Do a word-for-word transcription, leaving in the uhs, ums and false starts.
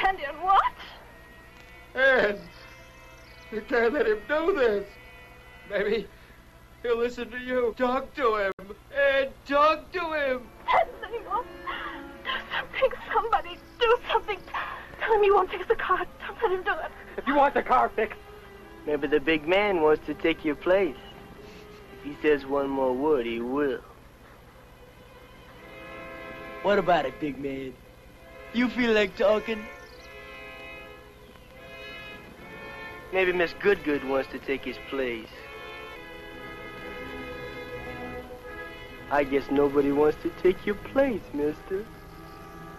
stand here and watch. Ed, you can't let him do this. Maybe he'll listen to you. Talk to him. Ed, talk to him. Ed, Seymour, do something. Somebody do something. Tell him you won't fix the car. Don't let him do it. If you want the car fixed, maybe the big man wants to take your place. If he says one more word, he will. What about it, big man? You feel like talking? Maybe Miss Goodgood wants to take his place. I guess nobody wants to take your place, mister.